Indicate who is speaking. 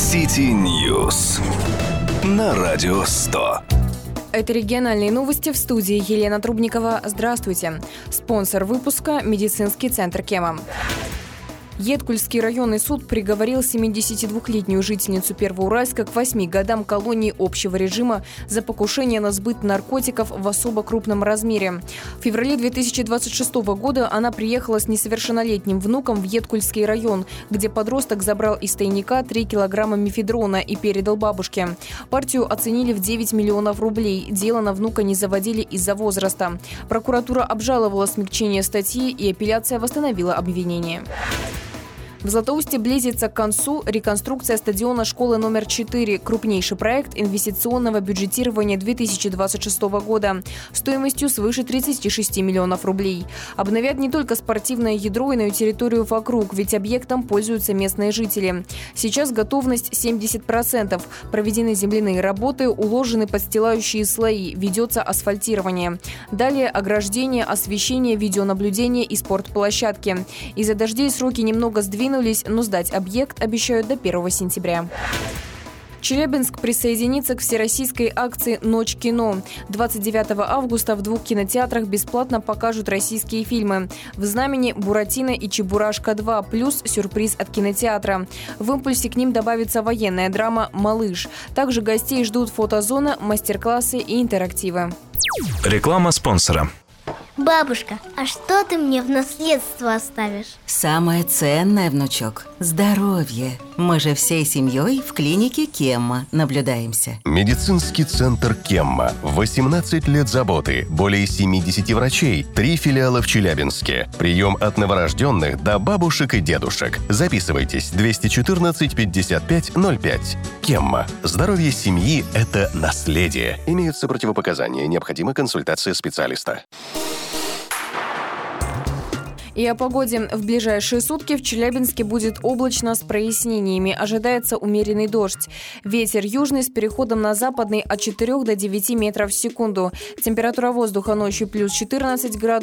Speaker 1: Сити Ньюс на Радио 100.
Speaker 2: Это региональные новости, в студии Елена Трубникова. Здравствуйте. Спонсор выпуска – медицинский центр Кемма. Едкульский районный суд приговорил 72-летнюю жительницу Первоуральска к 8 годам колонии общего режима за покушение на сбыт наркотиков в особо крупном размере. В феврале 2026 года она приехала с несовершеннолетним внуком в Едкульский район, где подросток забрал из тайника 3 килограмма мефедрона и передал бабушке. Партию оценили в 9 миллионов рублей. Дело на внука не заводили из-за возраста. Прокуратура обжаловала смягчение статьи, и апелляция восстановила обвинение. В Златоусте близится к концу реконструкция стадиона школы номер 4, крупнейший проект инвестиционного бюджетирования 2026 года, стоимостью свыше 36 миллионов рублей. Обновят не только спортивное ядро, но и территорию вокруг, ведь объектом пользуются местные жители. Сейчас готовность 70%. Проведены земляные работы, уложены подстилающие слои, ведется асфальтирование. Далее ограждение, освещение, видеонаблюдение и спортплощадки. Из-за дождей сроки немного сдвинулись, но сдать объект обещают до 1 сентября. Челябинск присоединится к всероссийской акции «Ночь кино». 29 августа в 2 кинотеатрах бесплатно покажут российские фильмы. В «Знамени» «Буратино» и «Чебурашка 2», плюс сюрприз от кинотеатра. В импульсе к ним добавится военная драма «Малыш». Также гостей ждут фотозона, мастер-классы и интерактивы.
Speaker 1: Реклама спонсора.
Speaker 3: Бабушка, а что ты мне в наследство оставишь?
Speaker 4: Самое ценное, внучок – здоровье. Мы же всей семьей в клинике Кемма наблюдаемся.
Speaker 5: Медицинский центр Кемма. 18 лет заботы, более 70 врачей, 3 филиала в Челябинске. Прием от новорожденных до бабушек и дедушек. Записывайтесь 214 55 05. Кемма. Здоровье семьи – это наследие. Имеются противопоказания, необходима консультация специалиста.
Speaker 2: И о погоде. В ближайшие сутки в Челябинске будет облачно с прояснениями. Ожидается умеренный дождь. Ветер южный с переходом на западный от 4 до 9 метров в секунду. Температура воздуха ночью плюс 14 градусов.